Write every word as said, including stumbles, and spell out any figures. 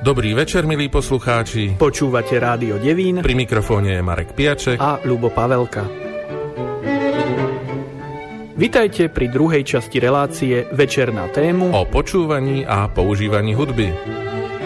Dobrý večer, milí poslucháči. Počúvate Rádio Devín. Pri mikrofóne je Marek Piaček a Ľubo Pavelka. Vitajte pri druhej časti relácie Večer na tému o počúvaní a používaní hudby.